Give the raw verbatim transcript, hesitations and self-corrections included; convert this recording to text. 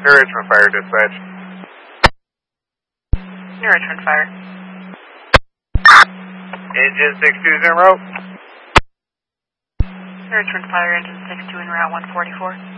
New Richmond Fire Dispatch. New Richmond Fire. Engine six two is en route. New Richmond Fire, engine six two en route one forty-four.